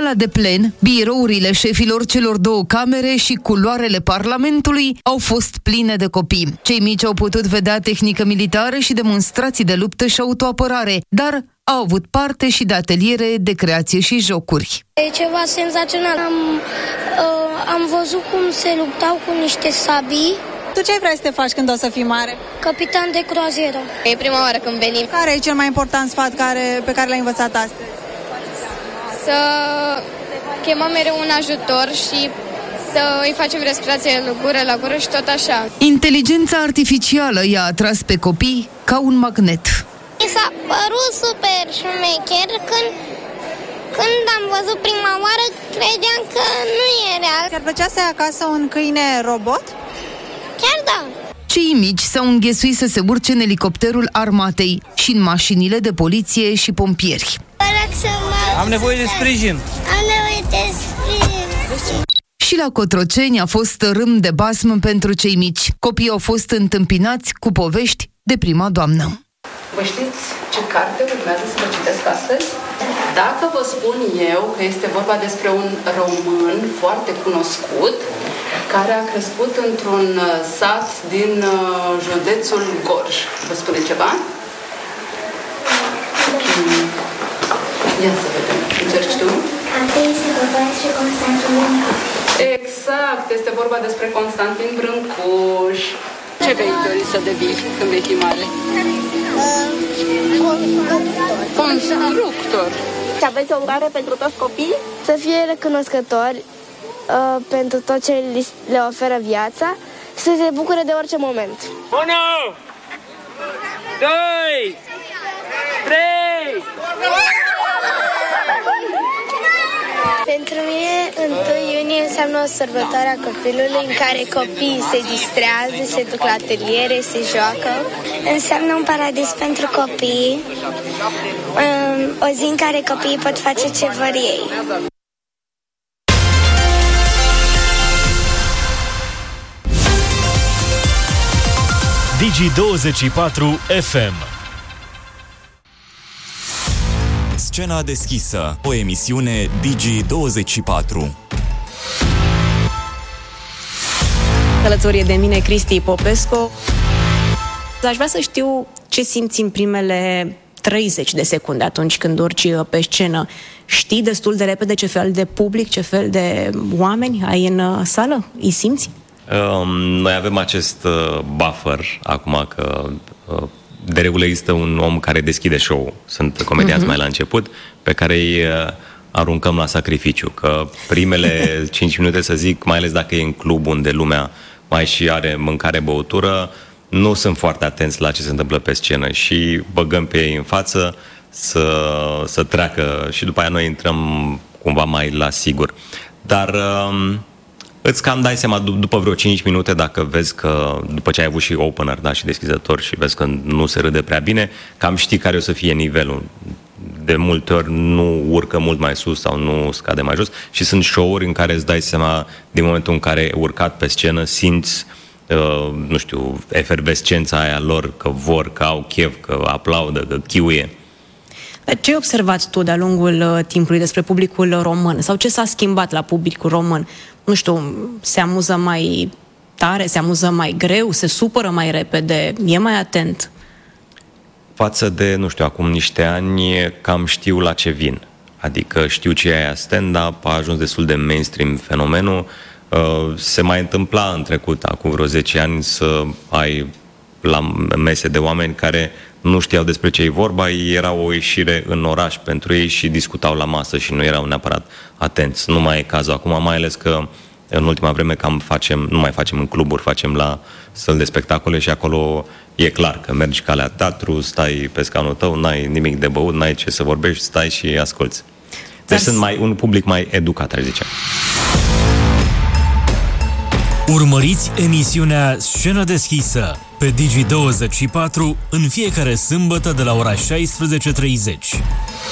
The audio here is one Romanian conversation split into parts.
sala de plen, birourile șefilor celor două camere și culoarele Parlamentului au fost pline de copii. Cei mici au putut vedea tehnică militară și demonstrații de luptă și autoapărare, dar au avut parte și de ateliere de creație și jocuri. E ceva senzațional. Am văzut cum se luptau cu niște sabii. Tu ce vrei să te faci când o să fii mare? Capitan de croazieră. E prima oară când venim. Care e cel mai important sfat pe care l-ai învățat astăzi? Să chemăm mereu un ajutor și să îi facem respirație gură la gură și tot așa. Inteligența artificială i-a atras pe copii ca un magnet. Mi s-a părut super șmecher când am văzut prima oară, credeam că nu e real. Ți-ar plăcea să ai acasă un câine robot? Chiar da. Cei mici s-au înghesuit să se urce în elicopterul armatei și în mașinile de poliție și pompieri. Am nevoie de sprijin. Am nevoie de sprijin. Și la Cotroceni a fost râm de basm pentru cei mici. Copiii au fost întâmpinați cu povești de prima doamnă. Vă știți ce carte urmează să vă citesc astăzi? Dacă vă spun eu că este vorba despre un român foarte cunoscut care a crescut într-un sat din județul Gorj. Vă spune ceva? Ia să vedem. Încerci tu? Este vorba despre Constantin Brâncuș. Exact, este vorba despre Constantin Brâncuș. Ce vei dori să devii când vei fi mare? Constructor. Și aveți o urare pentru toți copiii? Să fie recunoscători pentru tot ce le oferă viața, să se bucure de orice moment. 1, 2, 3! Pentru mine, 1 iunie înseamnă o sărbătoare a copilului în care copiii se distrează, se duc la ateliere, se joacă. Înseamnă un paradis pentru copii, o zi în care copiii pot face ce vor ei. Digi24 FM. Scena deschisă, o emisiune Digi24. Alături de mine Cristi Popescu. Aș vrea să știu ce simți în primele 30 de secunde atunci când urci pe scenă. Știi destul de repede ce fel de public, ce fel de oameni ai în sală? Îi simți? Noi avem acest buffer acum că de regulă există un om care deschide show-ul. Sunt comedianți mai la început, pe care îi aruncăm la sacrificiu. Că primele 5 minute, să zic, mai ales dacă e în club unde lumea mai și are mâncare, băutură, nu sunt foarte atenți la ce se întâmplă pe scenă și băgăm pe ei în față să treacă și după aia noi intrăm cumva mai la sigur. Dar îți cam dai seama după vreo 5 minute, dacă vezi că, după ce ai avut și opener, da, și deschizător, și vezi că nu se râde prea bine, cam știi care o să fie nivelul. De multe ori nu urcă mult mai sus sau nu scade mai jos și sunt show-uri în care îți dai seama, din momentul în care ai urcat pe scenă, simți, nu știu, efervescența aia lor, că vor, că au chef, că aplaudă, că chiuie. Ce ai observat tu de-a lungul timpului despre publicul român? Sau ce s-a schimbat la publicul român? Nu știu, se amuză mai tare, se amuză mai greu, se supără mai repede, e mai atent? Față de, nu știu, acum niște ani, cam știu la ce vin. Adică știu ce e aia stand-up, a ajuns destul de mainstream fenomenul. Se mai întâmpla în trecut, acum vreo 10 ani, să ai la mese de oameni care nu știau despre ce e vorba, era o ieșire în oraș pentru ei și discutau la masă și nu erau neapărat atenți. Nu mai e cazul acum, mai ales că în ultima vreme nu mai facem în cluburi, facem la săli de spectacole și acolo e clar că mergi ca la teatru, stai pe scaunul tău, n-ai nimic de băut, n-ai ce să vorbești, stai și asculți. Deci sunt un public mai educat, aș zice. Urmăriți emisiunea Scenă deschisă pe Digi24 în fiecare sâmbătă de la ora 16:30.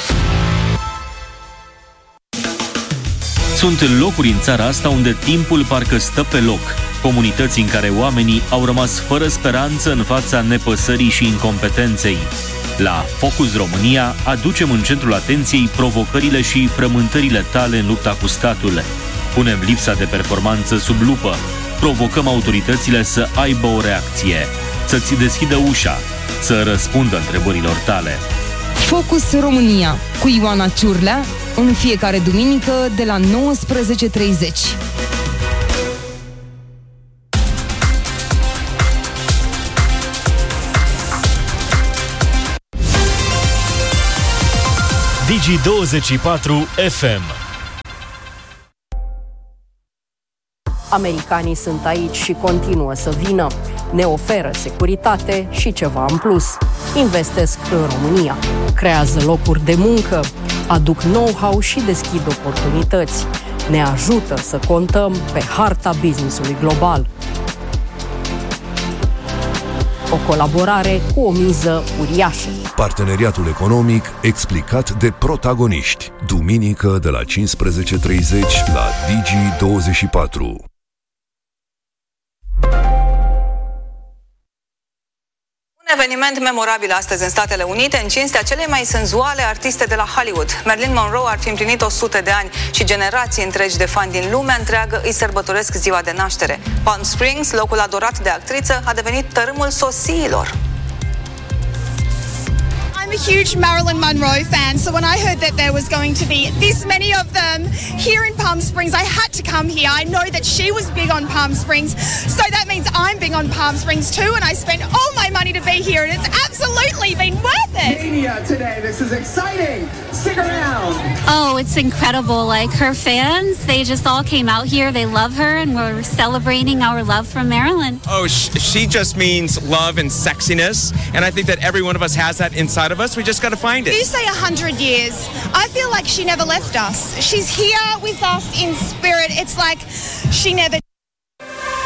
Sunt locuri în țara asta unde timpul parcă stă pe loc. Comunități în care oamenii au rămas fără speranță în fața nepăsării și incompetenței. La Focus România aducem în centrul atenției provocările și frământările tale în lupta cu statul. Punem lipsa de performanță sub lupă. Provocăm autoritățile să aibă o reacție, să-ți deschidă ușa, să răspundă întrebărilor tale. Focus România cu Ioana Ciurlea în fiecare duminică de la 19:30. Digi24 FM. Americanii sunt aici și continuă să vină. Ne oferă securitate și ceva în plus. Investesc în România. Creează locuri de muncă. Aduc know-how și deschid oportunități. Ne ajută să contăm pe harta business-ului global. O colaborare cu o miză uriașă. Parteneriatul economic explicat de protagoniști. Duminică de la 15:30 la Digi24. Un eveniment memorabil astăzi în Statele Unite, în cinstea celei mai senzuale artiste de la Hollywood. Marilyn Monroe ar fi împlinit 100 de ani și generații întregi de fani din lumea întreagă îi sărbătoresc ziua de naștere. Palm Springs, locul adorat de actriță, a devenit tărâmul sosiilor. I'm a huge Marilyn Monroe fan, so when I heard that there was going to be this many of them here in Palm Springs, I had to come here. I know that she was big on Palm Springs, so that means I'm big on Palm Springs too, and I spent all my money to be here, and it's absolutely been worth it. Mania today. This is exciting. Stick around. Oh, it's incredible. Like, her fans, they just all came out here. They love her, and we're celebrating our love for Marilyn. Oh, she just means love and sexiness, and I think that every one of us has that inside of us. We just got to find it. You say 100 years. I feel like she never left us. She's here with us in spirit. It's like she never